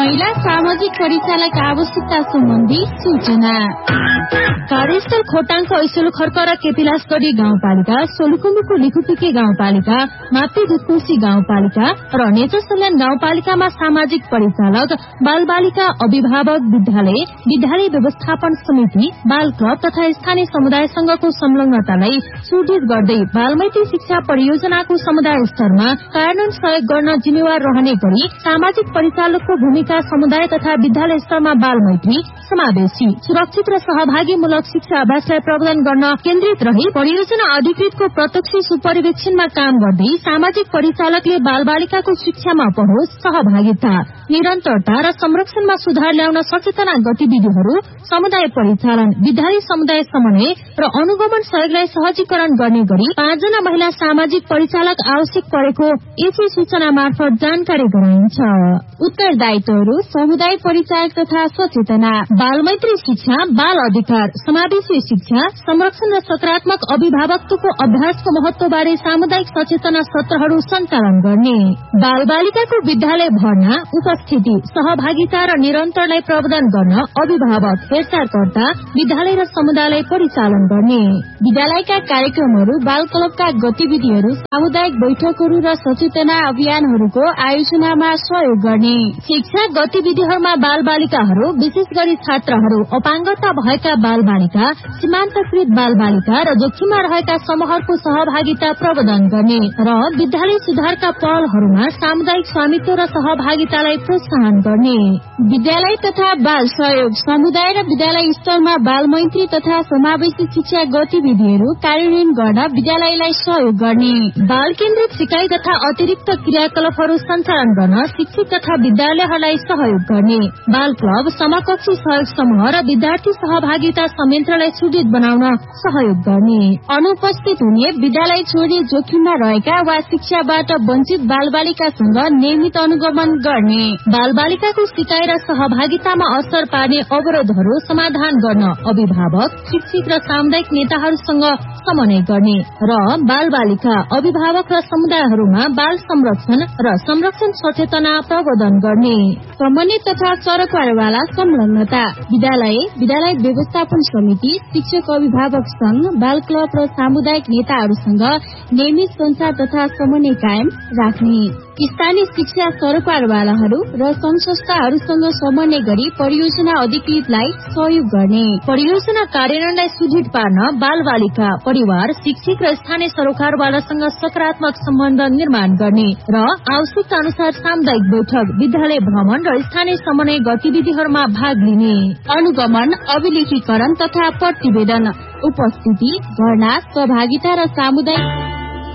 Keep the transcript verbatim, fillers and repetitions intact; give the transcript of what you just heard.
महिला सामाजिक परिचालक आवश्यकता सम्बन्धी सूचना। कार्यस्थल खोटाङको ऐसोल खर्क र केपिलासगढी गाउँपालिका, सोलुकुम्बुको लिखुपिके गाउँपालिका, मापी दुधकोशी गाउँपालिका र नेत्रसल्यान गाउँपालिकामा सामाजिक परिचालक, बाल बालिका अभिभावक, विद्यालय विद्यालय व्यवस्थापन समिति, बाल क्लब तथा स्थानीय समुदाय संघको संलग्नतालाई सुदृढ गर्दै बालमैत्री शिक्षा परियोजनाको समुदाय स्तरमा कार्यान्वयन सहयोग गर्न जिम्मेवार रहने गरी सामाजिक परिचालकको भूमिका समुदाय तथा विद्यालय स्तरमा बालमैत्री समावेशी सुरक्षित र सहभागीमूलक शिक्षा अभ्यासलाई प्रबन्धन गर्न केन्द्रित रही परियोजना अधिकृतको प्रत्यक्ष सुपरिवेक्षणमा काम गर्दै सामाजिक परिचालकले बाल बालिकाको शिक्षामा पढोस्, सहभागिता, निरन्तरता र संरक्षणमा सुधार ल्याउन सचेतना गतिविधिहरू, समुदाय परिचालन, विद्यालय समुदाय समन्वय र अनुगमन सहयोगलाई सहजीकरण गर्ने गरी पाँचजना महिला सामाजिक परिचालक आवश्यक परेको यसै सूचना मार्फत जानकारी गराइन्छ। उत्तरदायित्वहरू: समुदाय परिचालक तथा सचेतना, बालमैत्री शिक्षा, बाल अधिकार, समावेशी शिक्षा, संरक्षण र सकारात्मक अभिभावकत्वको अभ्यासको महत्वबारे सामुदायिक सचेतना सत्रहरू सञ्चालन गर्ने, बाल बालिकाको विद्यालय भर्ना, उपस्थिति, सहभागिता र निरन्तरलाई प्रबन्धन गर्न अभिभावक, हेरचाहकर्ता, विद्यालय र समुदायलाई परिचालन गर्ने, विद्यालयका कार्यक्रमहरू, बाल क्लबका गतिविधिहरू, सामुदायिक बैठकहरू र सचेतना अभियानहरूको आयोजनामा सहयोग गर्ने, शिक्षा गतिविधिहरूमा बाल बालिकाहरू, विशेष गरी छात्रहरू, अपाङ्गता भएका बाल बालिका, सीमान्तकृत बाल बालिका र जोखिममा रहेका समूहहरूको सहभागिता प्रबन्धन गर्ने र विद्यालय सुधारका पहलहरूमा सामुदायिक स्वामित्व र सहभागितालाई प्रोत्साहन गर्ने, विद्यालय तथा बाल सहयोग, समुदाय र विद्यालय स्तरमा बालमैत्री तथा समावेशी शिक्षा गतिविधिहरू कार्यान्वयन गर्न विद्यालयलाई सहयोग गर्ने, बाल केन्द्रित सिकाइ तथा अतिरिक्त क्रियाकलापहरू सञ्चालन गर्न शिक्षक तथा विद्यालयहरूलाई सहयोग गर्ने, बाल क्लब, समकक्षी सहयोग समूह र विद्यार्थी सहभागिता संयन्त्रलाई सुदृढ बनाउन सहयोग गर्ने, अनुपस्थित हुने, विद्यालय छोडी जोखिममा रहेका वा शिक्षाबाट वञ्चित बाल बालिकासँग नियमित अनुगमन गर्ने, बाल बालिकाको सिकाइ र सहभागितामा असर पार्ने अवरोधहरू समाधान गर्न अभिभावक, शिक्षक र सामुदायिक नेताहरूसँग समन्वय गर्ने र बाल बालिका, अभिभावक र समुदायहरूमा बाल संरक्षण र संरक्षण सचेतना प्रबोधन गर्ने, समन्वय तथा सरकारवाला संलग्नता, विद्यालय विद्यालय व्यवस्थापन समिति, शिक्षक अभिभावक संघ, बाल क्लब र सामुदायिक नेताहरूसँग नियमित संचार तथा समन्वय कायम राख्ने, स्थानीय शिक्षा सरकारवालाहरू र संघ संस्थाहरूसँग समन्वय गरी परियोजना अधिकृतलाई सहयोग गर्ने, परियोजना कार्यान्वयनलाई सुदृढ पार्न बाल बालिका, परिवार, शिक्षक र स्थानीय सरकारवालासँग सकारात्मक सम्बन्ध निर्माण गर्ने र आवश्यकता अनुसार सामुदायिक बैठक, विद्यालय भ्रमण र स्थानीय समन्वय गतिविधिहरूमा भाग लिने, अनुगमन, अभिलेखीकरण तथा प्रतिवेदन, उपस्थिति, भर्ना, सहभागिता र सामुदायिक